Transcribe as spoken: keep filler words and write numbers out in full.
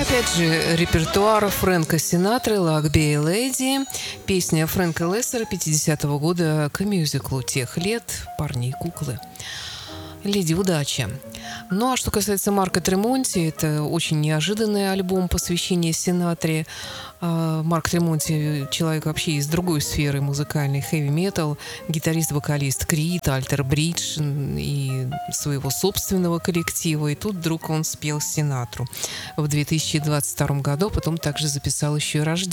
опять же, репертуар Фрэнка Синатры «Like Be a Lady», песня Фрэнка Лессера пятидесятого года к мюзиклу тех лет «Парни и куклы». «Леди удачи». Ну а что касается Марка Тремонти, это очень неожиданный альбом посвящения Синатре. Марк Тремонти — человек вообще из другой сферы музыкальной, хэви-метал, гитарист-вокалист Крид, Альтер Бридж и своего собственного коллектива. И тут вдруг он спел Синатру в две тысячи двадцать втором году, потом также записал еще и «Рождение».